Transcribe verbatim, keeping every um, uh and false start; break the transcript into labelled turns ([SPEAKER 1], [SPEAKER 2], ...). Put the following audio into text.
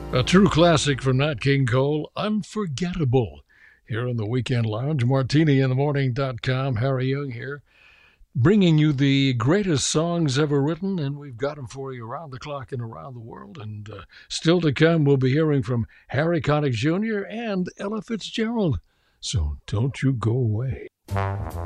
[SPEAKER 1] A true classic from Nat King Cole, Unforgettable. Here in the Weekend Lounge, martini in the morning dot com. Harry Young here, bringing you the greatest songs ever written, and we've got them for you around the clock and around the world. And uh, still to come, we'll be hearing from Harry Connick Junior and Ella Fitzgerald. So don't you go away.